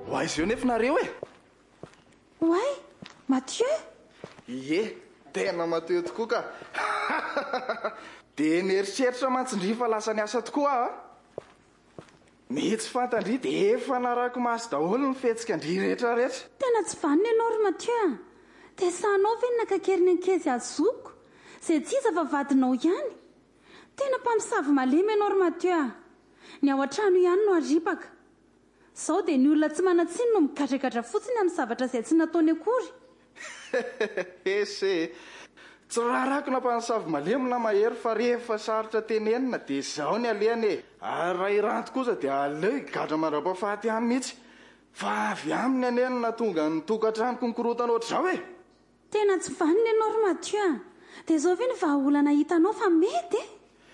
Hoaizy eo nefa nareo e. Oay, Mathieu. Ie, tena Mathieu tokoa ka. De nieritreritra mantsindry fa lasa niasa tokoa aho. Ny tsy fantandry dia efa narako maso daholo ny fetsika ndry rehetrarehetra. Tena tsy vaniny ianao ry Mathieu. Dia sahanao ve ny nakakeriny ankezi azoko izay tsy iza fa vadinao ihany. Tena mpamosavy malemy ianao ry Mathieu. Ny ao an-trano ihany no aripaka. Sao dia ny olona tsy manatsiny no mikadragadra fotsiny amin'ny zavatra izay tsy nataony akory. Ese, tsy raharako na mpanosavy malemy na mahery fa rehefa sarotra tenenina dia izao ny alehany e. Ary raha iranto kosa dia aleo higadra mandra-pahafaty ihany mihitsy. Fa avy aminy anenina tonga ny tokantranoko nikorotana ohatr'izao e. Tena tsy vaniny ianao ry Mathieu. Dia izao ve ny vahaolana hitanao fa mety e?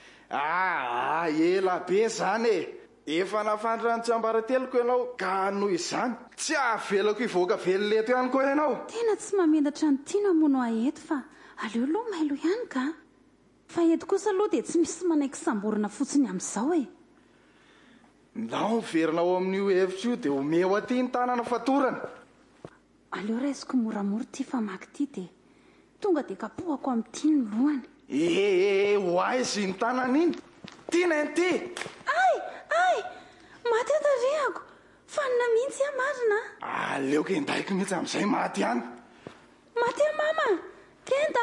Ela be zany e. Efa nafandra ny tsiambarateloko ianao ka noho izany tsy avelako hivoaka veloleto ihany koa ianao. Tena tsy mamendatra ny tiana mono aheto fa aleo aloha mailo ihany ka. Fa eto kosa aloha dia tsy misy manaiky samborina fotsiny amin'izao e. Nao miverina ao amin'io hevitra io dia omeo aty ny tanana fatorana. Aleo raisiko moramora ty famaky ty dia tonga dia kapohako amin'ity ny lohany. Hoaizy ny tanana iny. Tiana ity. Ay, maty atarehako. Fanina mihitsy aho marina. Aleoko indaiko mihitsy amin'izay maty ihany. Maty mama. Kenda.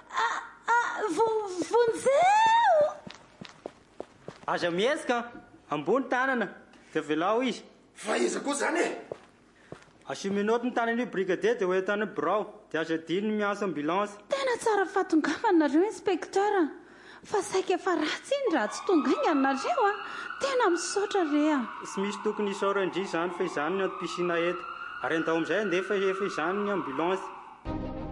Vonjeo. Aza miezika ambony tanana dia velao izy. Fa iza koa zany e. Asio ny tanany io brigadier dia hoentany birao dia aza diny miasa ambulance. Tena tsara fahatongavanareo inspekteur. Fa saika efa ratsy iny raha tsy tonga inganareo a. Tena misaotra rea. Tsy misy tokony isaorandry izany fa izany ny atom-pisina eto. Ary andao amin'izay andefa efa izany ny ambulance.